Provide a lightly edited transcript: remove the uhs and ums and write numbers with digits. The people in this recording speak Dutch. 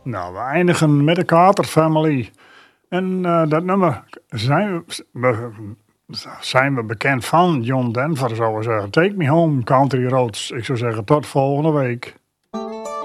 Nou, we eindigen met de Carter Family. En dat nummer zijn we bekend van John Denver, zou ik zeggen. Take Me Home, Country Roads. Ik zou zeggen, tot volgende week.